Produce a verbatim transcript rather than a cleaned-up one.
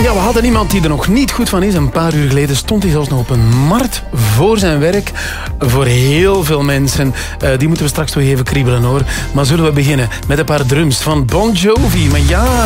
Ja, we hadden iemand die er nog niet goed van is. Een paar uur geleden stond hij zelfs nog op een markt voor zijn werk. Voor heel veel mensen. Uh, die moeten we straks nog even kriebelen, hoor. Maar zullen we beginnen met een paar drums van Bon Jovi. Maar ja...